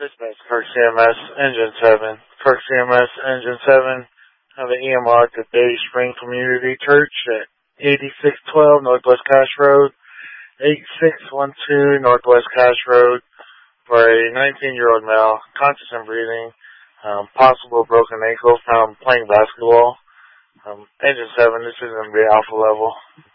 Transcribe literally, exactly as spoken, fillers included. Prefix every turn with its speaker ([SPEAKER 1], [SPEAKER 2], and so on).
[SPEAKER 1] Dispatch Kirk C M S, Engine seven. Kirk C M S, Engine seven, have an E M R at the Bay Spring Community Church at eighty-six twelve Northwest Cache Road, eighty-six twelve Northwest Cache Road, for a nineteen-year-old male, conscious and breathing, um, possible broken ankle from playing basketball. Um, Engine seven, this is going to be alpha level.